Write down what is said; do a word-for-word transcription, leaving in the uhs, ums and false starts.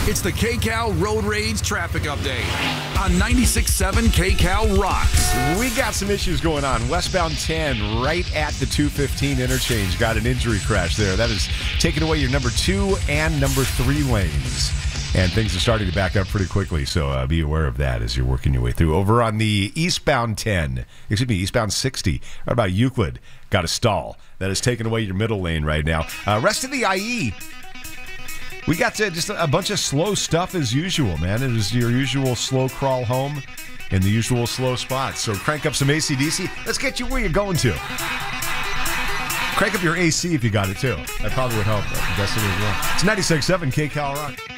It's the KCAL Road Rage Traffic Update on ninety-six point seven KCAL Rocks. We got some issues going on. Westbound ten, right at the two fifteen interchange. Got an injury crash there. That is taking away your number two and number three lanes. And things are starting to back up pretty quickly, so uh, be aware of that as you're working your way through. Over on the eastbound ten, excuse me, eastbound sixty, right about Euclid, got a stall. That is taking away your middle lane right now. Uh, rest of the I E, we got to just a bunch of slow stuff as usual, man. It is your usual slow crawl home in the usual slow spots. So crank up some A C D C. Let's get you where you're going to. Crank up your A C if you got it, too. That probably would help. That's it as well. It's ninety-six point seven KCAL Rock.